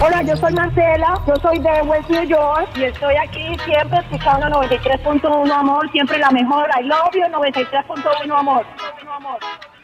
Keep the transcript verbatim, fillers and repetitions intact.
Hola, yo soy Marcela, yo soy de West New York y estoy aquí siempre escuchando noventa y tres punto uno Amor, siempre la mejor. I love you, noventa y tres punto uno Amor. Amor.